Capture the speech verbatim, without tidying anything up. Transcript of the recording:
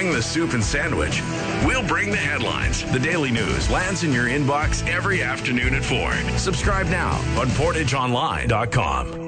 bring the soup and sandwich. We'll bring the headlines. The Daily News lands in your inbox every afternoon at four. Subscribe now on portage online dot com.